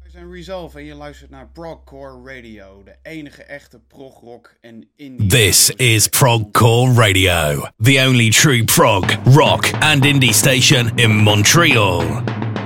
Wij zijn Resolve en je luistert naar Progcore Radio, de enige echte progrock en indie. This is Progcore Radio, the only true prog, rock and indie station in Montreal.